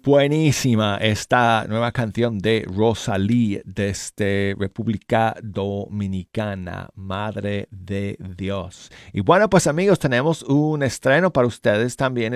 Buenísima esta nueva canción de Rosalía desde República Dominicana, Madre de Dios. Y bueno, pues amigos, tenemos un estreno para ustedes también